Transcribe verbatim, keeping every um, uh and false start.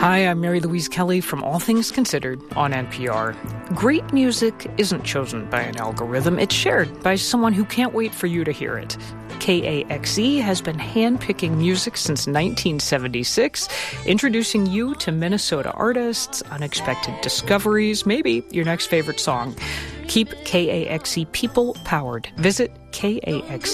Hi, I'm Mary Louise Kelly from All Things Considered on N P R. Great music isn't chosen by an algorithm. It's shared by someone who can't wait for you to hear it. K A X E has been handpicking music since nineteen seventy-six, introducing you to Minnesota artists, unexpected discoveries, maybe your next favorite song. Keep K A X E people powered. Visit K A X